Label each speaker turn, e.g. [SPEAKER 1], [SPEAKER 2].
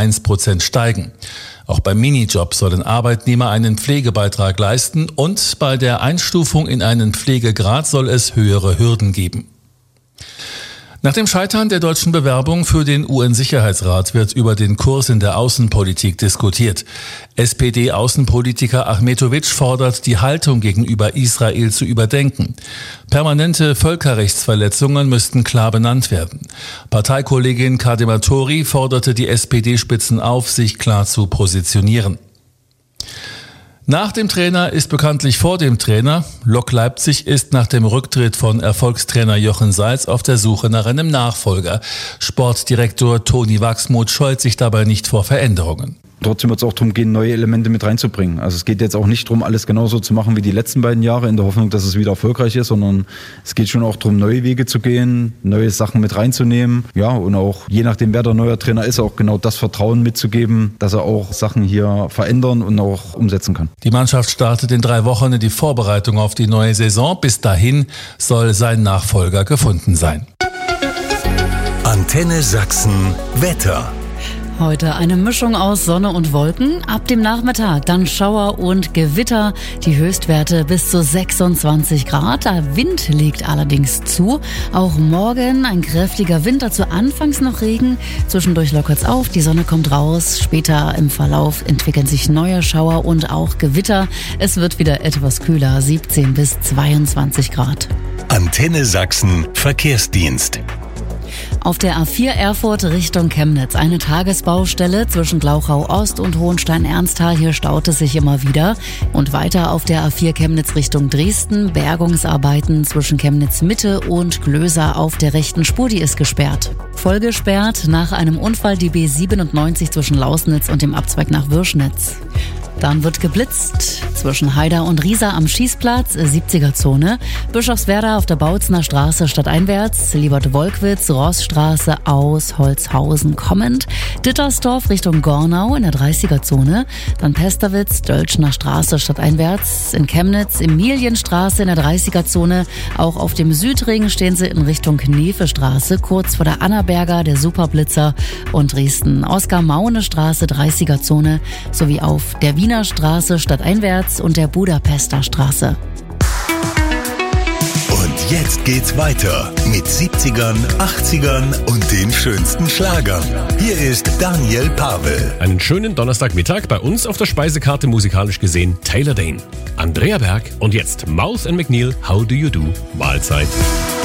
[SPEAKER 1] 1% steigen. Auch beim Minijob sollen Arbeitnehmer einen Pflegebeitrag leisten und bei der Einstufung in einen Pflegegrad soll es höhere Hürden geben. Nach dem Scheitern der deutschen Bewerbung für den UN-Sicherheitsrat wird über den Kurs in der Außenpolitik diskutiert. SPD-Außenpolitiker Ahmetovic fordert, die Haltung gegenüber Israel zu überdenken. Permanente Völkerrechtsverletzungen müssten klar benannt werden. Parteikollegin Kadema Tori forderte die SPD-Spitzen auf, sich klar zu positionieren. Nach dem Trainer ist bekanntlich vor dem Trainer. Lok Leipzig ist nach dem Rücktritt von Erfolgstrainer Jochen Seitz auf der Suche nach einem Nachfolger. Sportdirektor Toni Wachsmuth scheut sich dabei nicht vor Veränderungen.
[SPEAKER 2] Trotzdem wird es auch darum gehen, neue Elemente mit reinzubringen. Also es geht jetzt auch nicht darum, alles genauso zu machen wie die letzten beiden Jahre in der Hoffnung, dass es wieder erfolgreich ist, sondern es geht schon auch darum, neue Wege zu gehen, neue Sachen mit reinzunehmen. Ja, und auch je nachdem, wer der neue Trainer ist, auch genau das Vertrauen mitzugeben, dass er auch Sachen hier verändern und auch umsetzen kann.
[SPEAKER 1] Die Mannschaft startet in 3 Wochen in die Vorbereitung auf die neue Saison. Bis dahin soll sein Nachfolger gefunden sein.
[SPEAKER 3] Antenne Sachsen Wetter.
[SPEAKER 4] Heute eine Mischung aus Sonne und Wolken. Ab dem Nachmittag dann Schauer und Gewitter. Die Höchstwerte bis zu 26 Grad. Der Wind legt allerdings zu. Auch morgen ein kräftiger Wind, dazu anfangs noch Regen. Zwischendurch lockert's auf, die Sonne kommt raus. Später im Verlauf entwickeln sich neue Schauer und auch Gewitter. Es wird wieder etwas kühler, 17 bis 22 Grad.
[SPEAKER 3] Antenne Sachsen Verkehrsdienst.
[SPEAKER 4] Auf der A4 Erfurt Richtung Chemnitz eine Tagesbaustelle zwischen Glauchau Ost und Hohenstein-Ernsthal. Hier staut es sich immer wieder. Und weiter auf der A4 Chemnitz Richtung Dresden. Bergungsarbeiten zwischen Chemnitz Mitte und Glösa auf der rechten Spur, die ist gesperrt. Voll gesperrt nach einem Unfall die B97 zwischen Lausnitz und dem Abzweig nach Würschnitz. Dann wird geblitzt zwischen Haida und Riesa am Schießplatz, 70er-Zone. Bischofswerda auf der Bautzener Straße stadteinwärts, Liebert-Wolkwitz, Rossstraße aus Holzhausen kommend. Dittersdorf Richtung Gornau in der 30er-Zone. Dann Pesterwitz, Dölschner Straße stadteinwärts. In Chemnitz, Emilienstraße in der 30er-Zone. Auch auf dem Südring stehen sie in Richtung Knefestraße, kurz vor der Annaberger, der Superblitzer. Und Dresden, Oskar-Maune-Straße, 30er-Zone, sowie auf der Wiener Straße stadteinwärts und der Budapester Straße.
[SPEAKER 3] Und jetzt geht's weiter mit 70ern, 80ern und den schönsten Schlagern. Hier ist Daniel Pavel.
[SPEAKER 5] Einen schönen Donnerstagmittag, bei uns auf der Speisekarte musikalisch gesehen Taylor Dane, Andrea Berg und jetzt Mouth & McNeil, How Do You Do? Mahlzeit.